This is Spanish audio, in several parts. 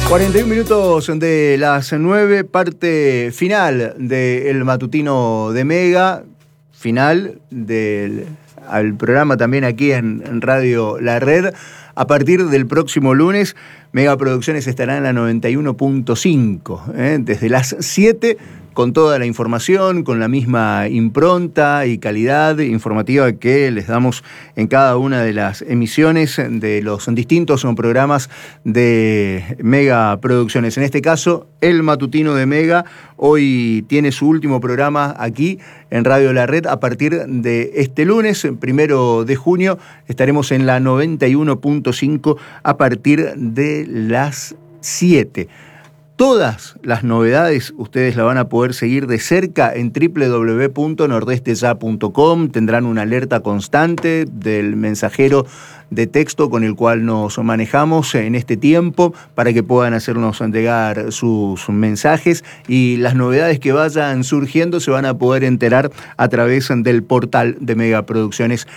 41 minutos de las 9, parte final del matutino de Mega, final al programa también aquí en Radio La Red. A partir del próximo lunes, Mega Producciones estará en la 91.5, desde las 7, con toda la información, con la misma impronta y calidad informativa que les damos en cada una de las emisiones de los distintos programas de Mega Producciones. En este caso, el matutino de Mega hoy tiene su último programa aquí en Radio La Red. A partir de este lunes, 1 de junio, estaremos en la 91.5 a partir de las 7. Todas las novedades ustedes la van a poder seguir de cerca en www.nordesteya.com. Tendrán una alerta constante del mensajero de texto con el cual nos manejamos en este tiempo para que puedan hacernos llegar sus mensajes, y las novedades que vayan surgiendo se van a poder enterar a través del portal de Mega Producciones,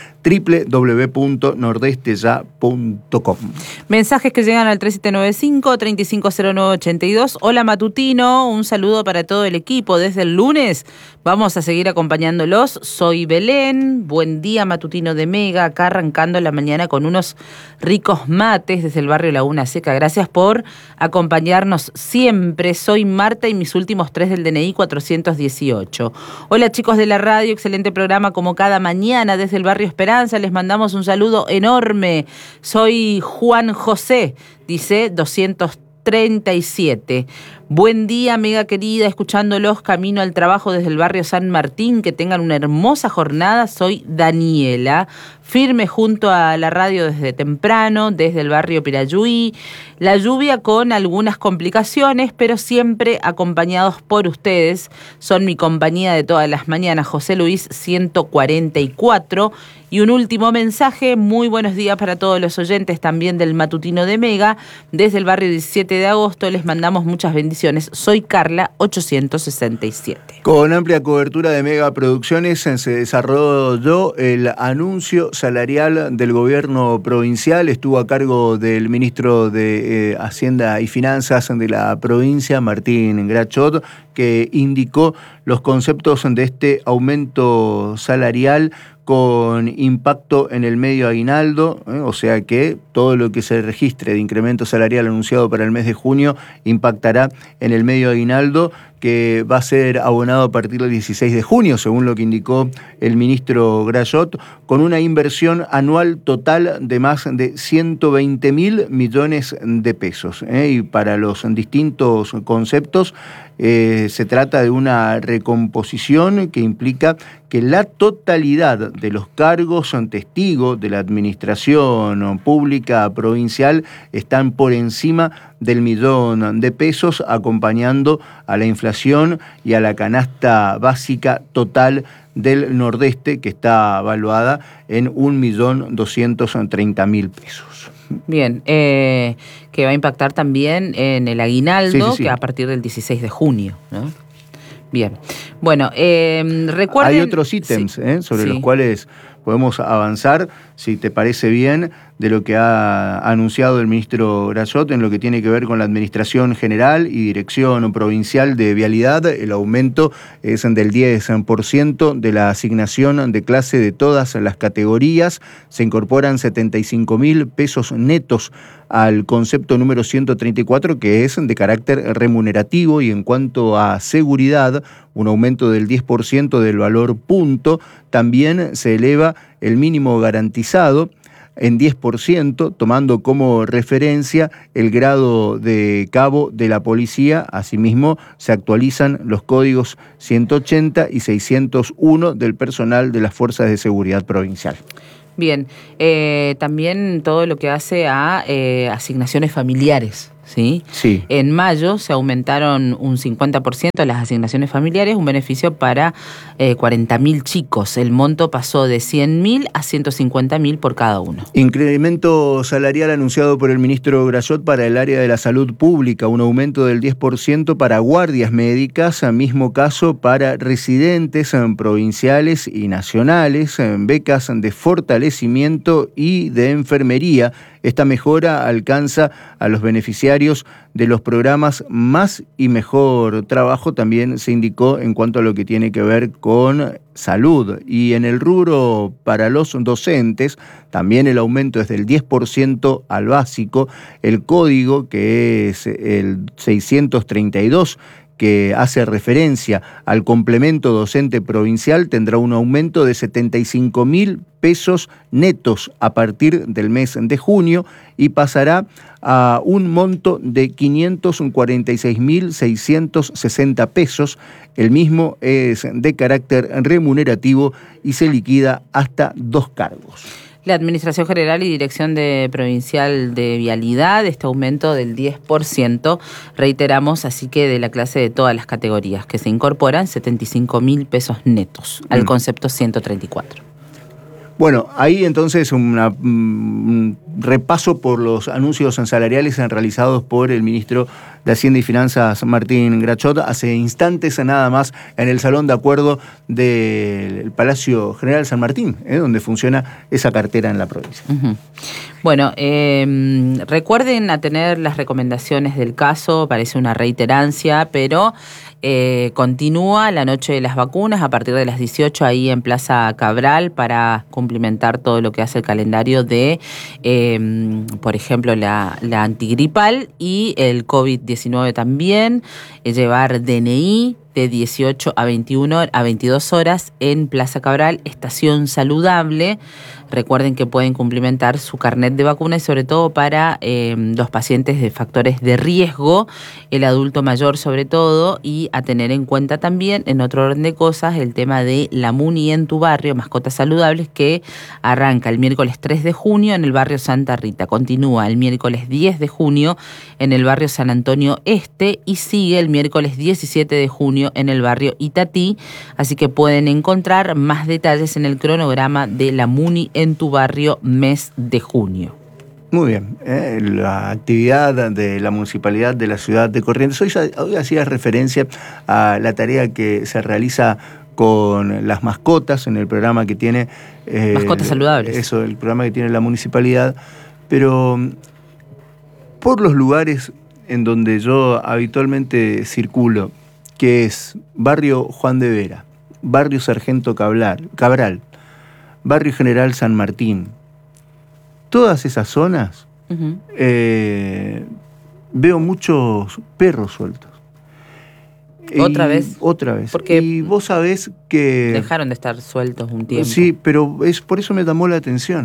www.nordesteya.com. Mensajes que llegan al 3795-350982. Hola matutino, un saludo para todo el equipo. Desde el lunes vamos a seguir acompañándolos. Soy Belén, buen día matutino de Mega, acá arrancando la mañana con unos ricos mates desde el barrio Laguna Seca. Gracias por acompañarnos siempre. Soy Marta y mis últimos 3 del DNI 418. Hola chicos de la radio, excelente programa como cada mañana desde el barrio Esperanza. Les mandamos un saludo enorme. Soy Juan José, dice 237. Buen día, Mega querida, escuchándolos camino al trabajo desde el barrio San Martín. Que tengan una hermosa jornada. Soy Daniela, firme junto a la radio desde temprano, desde el barrio Pirayuí. La lluvia con algunas complicaciones, pero siempre acompañados por ustedes. Son mi compañía de todas las mañanas. José Luis 144. Y un último mensaje, muy buenos días para todos los oyentes también del matutino de Mega. Desde el barrio 17 de agosto les mandamos muchas bendiciones. Soy Carla 867. Con amplia cobertura de Mega Producciones se desarrolló el anuncio salarial del gobierno provincial. Estuvo a cargo del ministro de Hacienda y Finanzas de la provincia, Martín Grachot, que indicó los conceptos de este aumento salarial con impacto en el medio aguinaldo, o sea que todo lo que se registre de incremento salarial anunciado para el mes de junio impactará en el medio aguinaldo, que va a ser abonado a partir del 16 de junio, según lo que indicó el ministro Grachot, con una inversión anual total de más de 120.000 millones de pesos. Y para los distintos conceptos se trata de una recomposición que implica que la totalidad de los cargos testigos de la administración pública provincial están por encima del millón de pesos, acompañando a la inflación y a la canasta básica total del Nordeste, que está evaluada en 1.230.000 pesos. Bien, que va a impactar también en el aguinaldo, sí. Que a partir del 16 de junio, ¿no? Bien, bueno, recuerden... Hay otros ítems sobre los cuales podemos avanzar, si te parece bien, de lo que ha anunciado el ministro Grachot en lo que tiene que ver con la Administración General y Dirección Provincial de Vialidad. El aumento es del 10% de la asignación de clase de todas las categorías. Se incorporan 75.000 pesos netos al concepto número 134, que es de carácter remunerativo, y en cuanto a seguridad, un aumento del 10% del valor punto. También se eleva el mínimo garantizado en 10%, tomando como referencia el grado de cabo de la policía. Asimismo, se actualizan los códigos 180 y 601 del personal de las Fuerzas de Seguridad Provincial. Bien, también todo lo que hace a asignaciones familiares, ¿sí? Sí. En mayo se aumentaron un 50% las asignaciones familiares, un beneficio para 40.000 chicos. El monto pasó de 100.000 a 150.000 por cada uno. Incremento salarial anunciado por el ministro Grachot para el área de la salud pública, un aumento del 10% para guardias médicas, mismo caso para residentes provinciales y nacionales, becas de fortalecimiento y de enfermería. Esta mejora alcanza a los beneficiarios beneficiarios de los programas Más y Mejor Trabajo. También se indicó en cuanto a lo que tiene que ver con salud. Y en el rubro para los docentes, también el aumento es del 10% al básico. El código, que es el 632, que hace referencia al complemento docente provincial, tendrá un aumento de 75.000 pesos netos a partir del mes de junio y pasará a un monto de 546.660 pesos. El mismo es de carácter remunerativo y se liquida hasta 2 cargos. La Administración General y Dirección Provincial de Vialidad, este aumento del 10%, reiteramos, así que de la clase de todas las categorías que se incorporan, 75.000 pesos netos al concepto 134. Bueno, ahí entonces un repaso por los anuncios salariales realizados por el ministro de Hacienda y Finanzas, Martín Grachot, hace instantes nada más en el Salón de Acuerdo del Palacio General San Martín, donde funciona esa cartera en la provincia. Uh-huh. Bueno, recuerden atener las recomendaciones del caso, parece una reiterancia, pero continúa la noche de las vacunas a partir de las 18 ahí en Plaza Cabral para cumplimentar todo lo que hace el calendario de, por ejemplo, la antigripal y el COVID-19 también, llevar DNI de 18 a 22 horas en Plaza Cabral, estación saludable. Recuerden que pueden cumplimentar su carnet de vacuna y sobre todo para los pacientes de factores de riesgo, el adulto mayor sobre todo, y a tener en cuenta también, en otro orden de cosas, el tema de la MUNI en tu barrio, Mascotas Saludables, que arranca el miércoles 3 de junio en el barrio Santa Rita, continúa el miércoles 10 de junio en el barrio San Antonio Este y sigue el miércoles 17 de junio en el barrio Itatí, así que pueden encontrar más detalles en el cronograma de la MUNI en tu barrio mes de junio. Muy bien, la actividad de la Municipalidad de la Ciudad de Corrientes. Hoy hacía referencia a la tarea que se realiza con las mascotas en el programa que tiene... Mascotas Saludables. Eso, el programa que tiene la Municipalidad, pero por los lugares en donde yo habitualmente circulo, que es Barrio Juan de Vera, Barrio Sargento Cabral, Barrio General San Martín, todas esas zonas, uh-huh, veo muchos perros sueltos. ¿Otra vez? Otra vez. Porque y vos sabés que... dejaron de estar sueltos un tiempo. Sí, pero por eso me llamó la atención.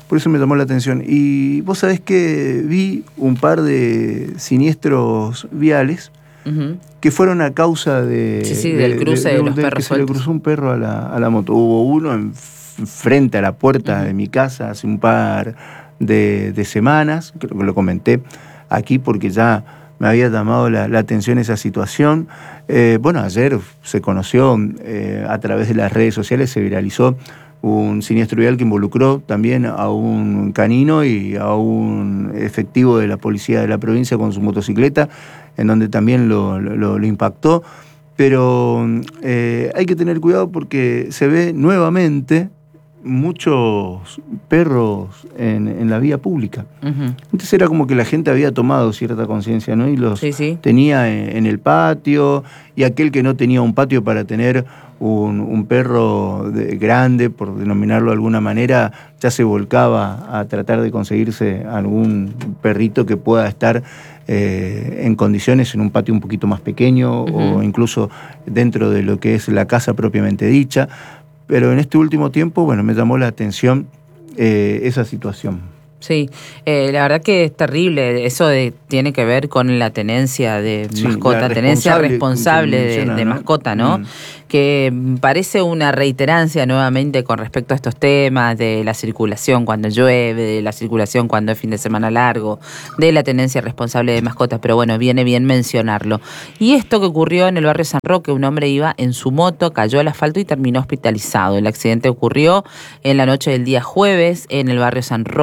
Y vos sabés que vi un par de siniestros viales, uh-huh, que fueron a causa de... del cruce de los perros que sueltos. Se le cruzó un perro a la moto. Hubo uno frente a la puerta, uh-huh, de mi casa hace un par de semanas, creo que lo comenté aquí porque ya me había llamado la atención esa situación. Ayer se conoció a través de las redes sociales, se viralizó un siniestro vial que involucró también a un canino y a un efectivo de la policía de la provincia con su motocicleta, en donde también lo impactó. Pero hay que tener cuidado porque se ve nuevamente muchos perros en la vía pública. Uh-huh. Antes era como que la gente había tomado cierta conciencia, ¿no? Y los tenía en el patio, y aquel que no tenía un patio para tener un perro grande, por denominarlo de alguna manera, ya se volcaba a tratar de conseguirse algún perrito que pueda estar en condiciones en un patio un poquito más pequeño, uh-huh, o incluso dentro de lo que es la casa propiamente dicha. Pero en este último tiempo, me llamó la atención esa situación. Sí, la verdad que es terrible. Eso tiene que ver con la tenencia de mascota, tenencia responsable de mascota, ¿no? Que parece una reiterancia nuevamente con respecto a estos temas de la circulación cuando llueve, de la circulación cuando es fin de semana largo, de la tenencia responsable de mascotas, pero bueno, viene bien mencionarlo. Y esto que ocurrió en el barrio San Roque, un hombre iba en su moto, cayó al asfalto y terminó hospitalizado. El accidente ocurrió en la noche del día jueves en el barrio San Roque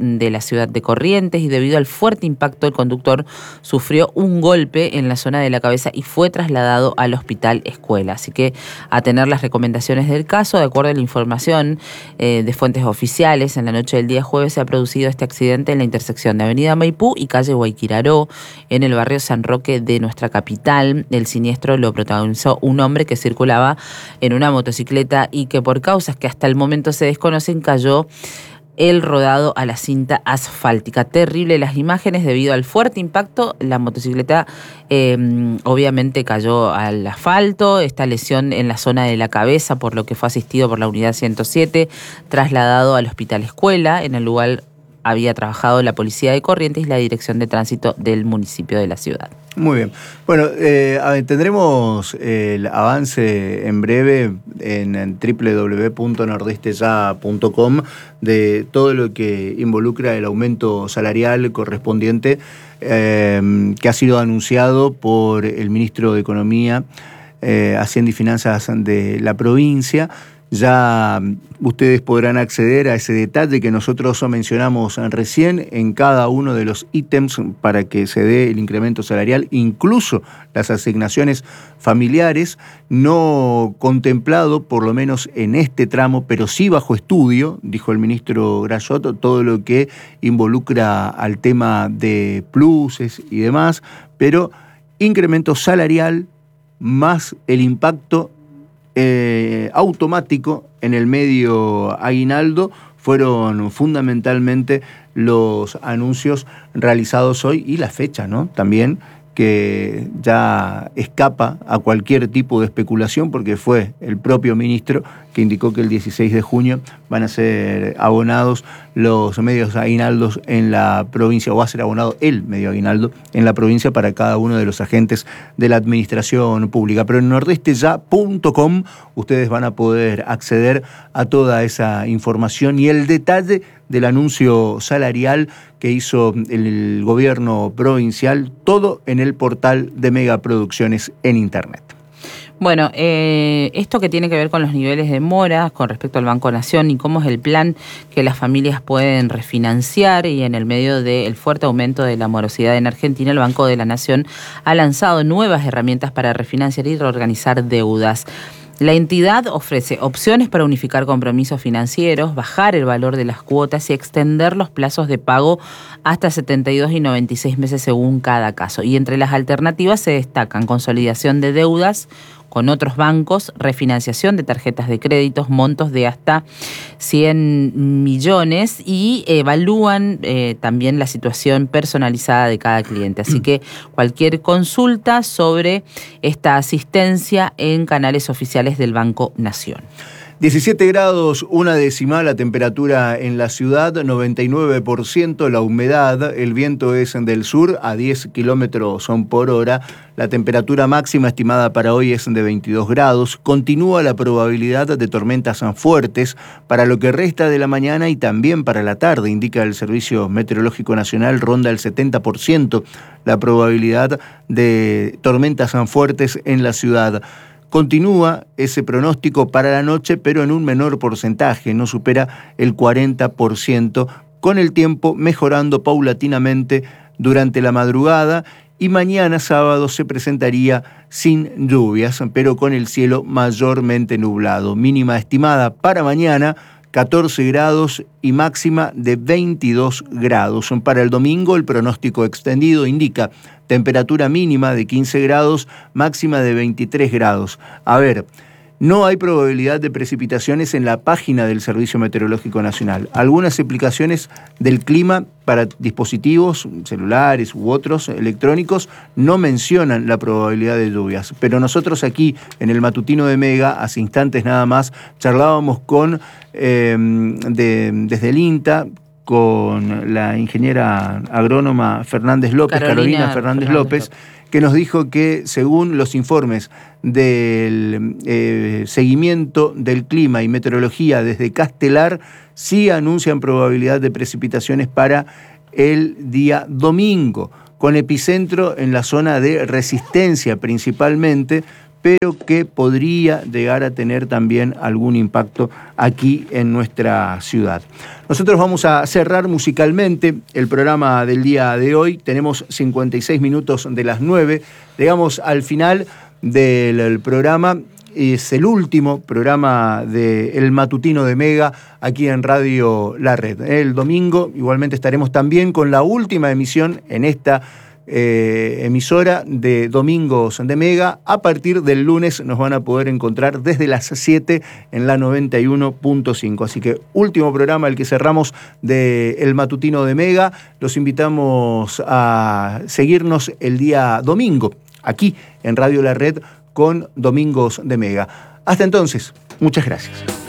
de la ciudad de Corrientes y debido al fuerte impacto el conductor sufrió un golpe en la zona de la cabeza y fue trasladado al hospital Escuela. Así que a tener las recomendaciones del caso, de acuerdo a la información de fuentes oficiales, en la noche del día jueves se ha producido este accidente en la intersección de Avenida Maipú y calle Guayquiraró, en el barrio San Roque de nuestra capital. El siniestro lo protagonizó un hombre que circulaba en una motocicleta y que por causas que hasta el momento se desconocen cayó el rodado a la cinta asfáltica. Terrible las imágenes debido al fuerte impacto. La motocicleta obviamente cayó al asfalto. Esta lesión en la zona de la cabeza, por lo que fue asistido por la unidad 107, trasladado al hospital Escuela. En el lugar había trabajado la policía de Corrientes y la dirección de tránsito del municipio de la ciudad. Muy bien. Bueno, tendremos el avance en breve en www.nordesteya.com de todo lo que involucra el aumento salarial correspondiente que ha sido anunciado por el ministro de Economía, Hacienda y Finanzas de la provincia. Ya ustedes podrán acceder a ese detalle que nosotros mencionamos recién en cada uno de los ítems para que se dé el incremento salarial, incluso las asignaciones familiares, no contemplado por lo menos en este tramo, pero sí bajo estudio, dijo el ministro Grayot, todo lo que involucra al tema de pluses y demás, pero incremento salarial más el impacto automático en el medio aguinaldo fueron fundamentalmente los anuncios realizados hoy y la fecha, ¿no? También que ya escapa a cualquier tipo de especulación porque fue el propio ministro que indicó que el 16 de junio van a ser abonados los medios aguinaldos en la provincia, o va a ser abonado el medio aguinaldo en la provincia para cada uno de los agentes de la administración pública. Pero en nordesteya.com ustedes van a poder acceder a toda esa información y el detalle del anuncio salarial que hizo el gobierno provincial, todo en el portal de Megaproducciones en Internet. Bueno, esto que tiene que ver con los niveles de mora con respecto al Banco Nación y cómo es el plan que las familias pueden refinanciar, y en el medio del fuerte aumento de la morosidad en Argentina, el Banco de la Nación ha lanzado nuevas herramientas para refinanciar y reorganizar deudas. La entidad ofrece opciones para unificar compromisos financieros, bajar el valor de las cuotas y extender los plazos de pago hasta 72 y 96 meses según cada caso. Y entre las alternativas se destacan consolidación de deudas con otros bancos, refinanciación de tarjetas de créditos, montos de hasta 100 millones y evalúan también la situación personalizada de cada cliente. Así que cualquier consulta sobre esta asistencia en canales oficiales del Banco Nación. 17 grados, una décima la temperatura en la ciudad, 99% la humedad, el viento es del sur a 10 kilómetros por hora, la temperatura máxima estimada para hoy es de 22 grados, continúa la probabilidad de tormentas fuertes para lo que resta de la mañana y también para la tarde, indica el Servicio Meteorológico Nacional, ronda el 70% la probabilidad de tormentas fuertes en la ciudad. Continúa ese pronóstico para la noche, pero en un menor porcentaje, no supera el 40%, con el tiempo mejorando paulatinamente durante la madrugada, y mañana sábado se presentaría sin lluvias, pero con el cielo mayormente nublado. Mínima estimada para mañana 14 grados y máxima de 22 grados. Para el domingo el pronóstico extendido indica temperatura mínima de 15 grados, máxima de 23 grados. A ver, no hay probabilidad de precipitaciones en la página del Servicio Meteorológico Nacional. Algunas aplicaciones del clima para dispositivos celulares u otros electrónicos no mencionan la probabilidad de lluvias, pero nosotros aquí en el matutino de Mega, hace instantes nada más, charlábamos con desde el INTA, con la ingeniera agrónoma Fernández López, Carolina Fernández López, que nos dijo que según los informes del seguimiento del clima y meteorología desde Castelar, sí anuncian probabilidad de precipitaciones para el día domingo, con epicentro en la zona de Resistencia principalmente, pero que podría llegar a tener también algún impacto aquí en nuestra ciudad. Nosotros vamos a cerrar musicalmente el programa del día de hoy. Tenemos 56 minutos de las 9. Llegamos al final del programa. Es el último programa del Matutino de Mega aquí en Radio La Red. El domingo igualmente estaremos también con la última emisión en esta emisora de Domingos de Mega. A partir del lunes nos van a poder encontrar desde las 7 en la 91.5. Así que último programa, el que cerramos del Matutino de Mega. Los invitamos a seguirnos el día domingo aquí en Radio La Red con Domingos de Mega. Hasta entonces, muchas gracias.